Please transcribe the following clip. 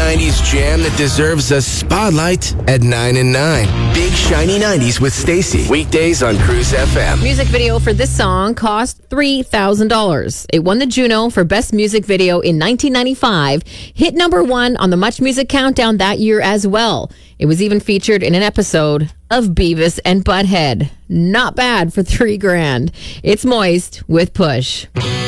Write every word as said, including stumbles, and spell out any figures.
nineties jam that deserves a spotlight at nine and nine. Big Shiny nineties with Stacy. Weekdays on Cruise F M. Music video for this song cost three thousand dollars. It won the Juno for Best Music Video in nineteen ninety-five. Hit number one on the Much Music Countdown that year as well. It was even featured in an episode of Beavis and Butthead. Not bad for three grand. It's Moist with Push.